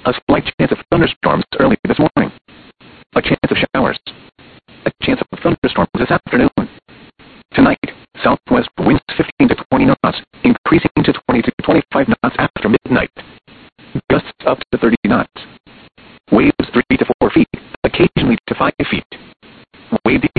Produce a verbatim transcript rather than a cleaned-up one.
A slight chance of thunderstorms early this morning. A chance of showers. A chance of thunderstorms this afternoon. Tonight, southwest winds fifteen to twenty knots, increasing to twenty to twenty-five knots after midnight. Gusts up to thirty knots. Waves three to four feet, occasionally to five feet. Wave